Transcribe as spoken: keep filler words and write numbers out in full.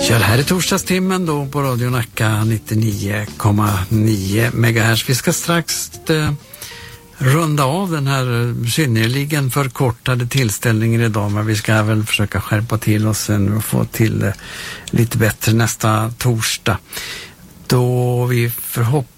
Ja, det här är torsdagstimmen då på Radio Nacka nittionio komma nio megahertz. Vi ska strax eh, runda av den här synnerligen förkortade tillställningen idag, men vi ska väl försöka skärpa till oss sen och få till det lite bättre nästa torsdag. Då vi förhoppningsvis